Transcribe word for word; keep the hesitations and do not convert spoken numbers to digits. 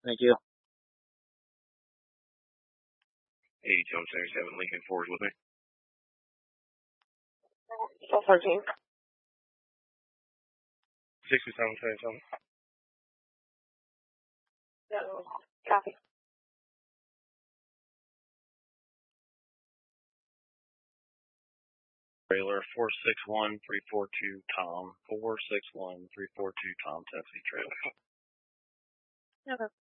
Thank you. eighty Jones seventy-seven Lincoln Ford with me. Twelve thirteen. sixty-seven seventy-seven. Copy. Trailer four six one three four two Tom. four six one three four two Tom, Tennessee trailer. Okay.